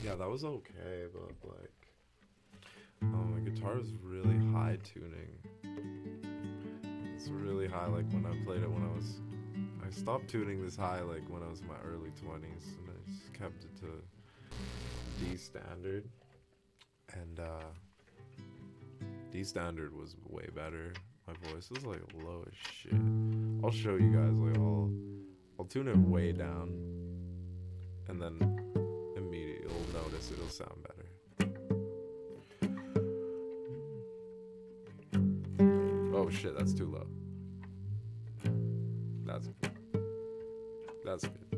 Yeah, that was okay, but like, my guitar is really high tuning. It's really high. Like when I played it when I stopped tuning this high like when I was in my early 20s, and I just kept it to D standard, and D standard was way better. My voice was like low as shit. I'll show you guys. Like I'll tune it way down, and then immediately you'll notice it'll sound better. Oh shit, that's too low. That's good. That's good.